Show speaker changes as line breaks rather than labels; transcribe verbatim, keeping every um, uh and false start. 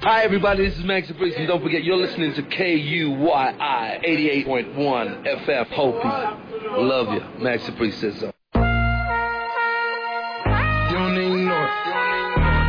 Hi, everybody. This is Max Caprice, and don't forget, you're listening to K U Y I eighty-eight point one F F Hopi. Love you. Max Caprice says so.